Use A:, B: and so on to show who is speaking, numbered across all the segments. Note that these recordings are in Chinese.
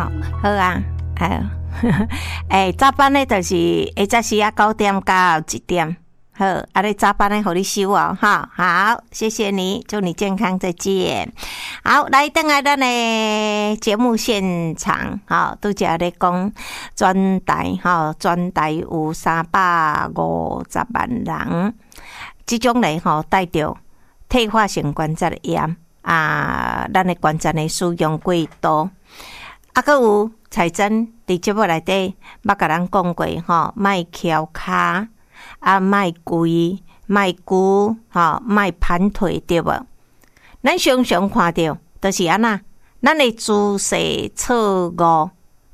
A: 好啊，早班呢就是下早时啊9点到1点，好，你早班呢给你收哦，哈，好，谢谢你，祝你健康，再见。好，来等下咱的节目现场，好，拄则咧讲全台，全台有350万人，这种咧带着退化性关节炎啊，咱的关节的使用过度，啊，还有彩珍伫节目内底捌甲咱讲过莫翘骹啊，莫跪，莫骨，莫盘腿，对无？咱常常看到，就是安那，咱的姿势错误，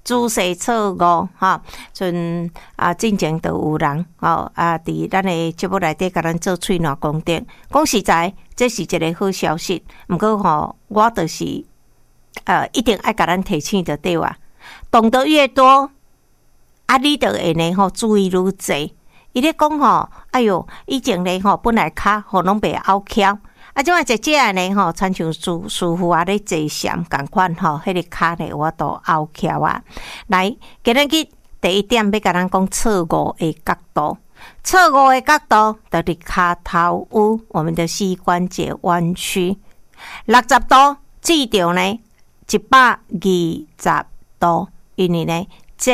A: 像之前都有人伫咱的节目内底甲咱做喙暖功德。讲实在，这是一个好消息。毋过我就是一定爱甲咱提醒的对哇。懂得越多，你就会呢注意愈侪。伊咧讲哎哟，以前咧本来骹拢袂拗翘，即摆一只呢亲像师傅咧坐禅共款迄个骹咧我都拗翘啊。来，今日第一点要甲咱讲错误的角度。错误的角度就是骹头有我们的膝关节弯曲60度，至到呢120度，因为呢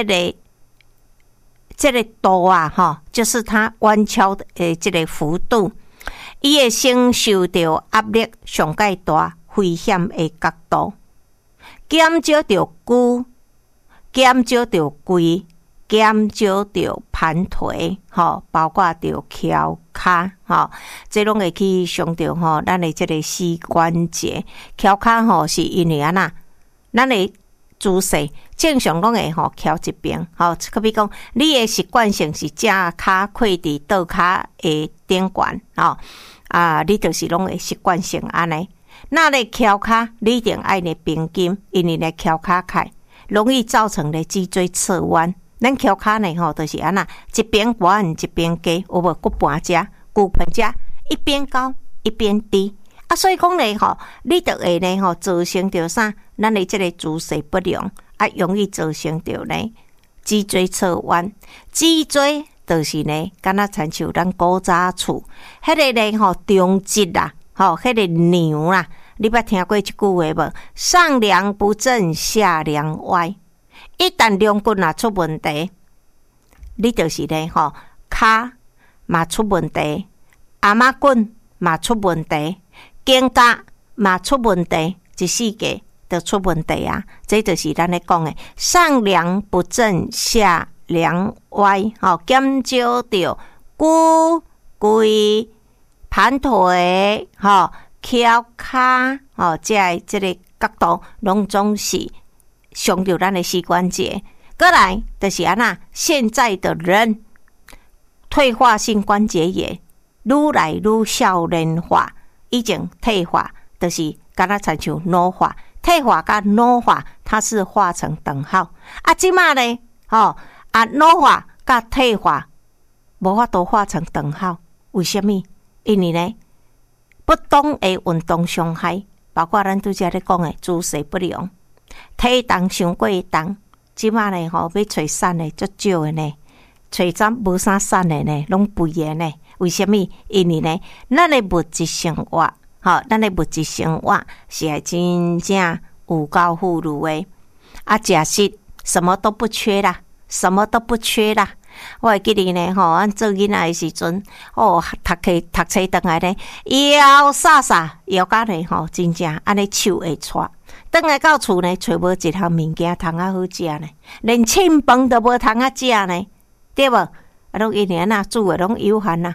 A: 这个度啊，就是它弯曲的这个幅度，伊会承受到压力上介大危险的角度，减少到骨，减少到跪，减少到盘腿，包括到翘骹，这拢会去伤到咱的这个膝关节。翘骹是因为安那，咱的姿势正常拢会翘一边，可比讲你的习惯性是正骹跪伫倒骹的顶悬，你就是拢会习惯性安尼。那咧翘骹，你一定爱咧平均，因为咧翘骹开容易造成咧脊椎侧弯。咱翘骹呢就是安那一边悬一边低，有无骨盘遮、骨盆遮一边高一边低。所以讲咧你就会呢造成着啥？咱的这个姿势不良容易造成着呢脊椎侧弯。脊椎就是呢，敢若亲像咱古早厝迄个呢中脊啦，迄个梁啦，你捌听过这句话无？上梁不正下梁歪。一旦梁骨出问题，你就是呢骹嘛出问题，阿妈棍嘛出问题，肩胛嘛出问题，一世界就出问题啊！这就是咱咧讲的上梁不正下梁歪，减少到骨跪盘腿，翘骹，这个角度拢总是伤到咱的膝关节。过来就是安那，现在的人退化性关节炎愈来愈少年化，已经退化，就是敢若亲像老化。退化跟老化它是画成等号即马呢老化跟退化无法度画成等号。为什么？因为呢不当的运动伤害，包括咱拄则咧讲的姿势不良，体重伤过重，即马呢要找瘦的足少的呢，找咱无啥瘦的呢拢肥的呢。为什么？因为呢咱的物质生活咱的物质生活是还真正有够富裕的食食什么都不缺啦，什么都不缺啦。我会记得呢咱做囡仔的时阵读册回来呢摇撒撒摇甲呢真正安尼手会喘，回来到厝呢找无一项物件通好食呢，连清饭都无通食呢，对无？拢因为煮的拢有限啦，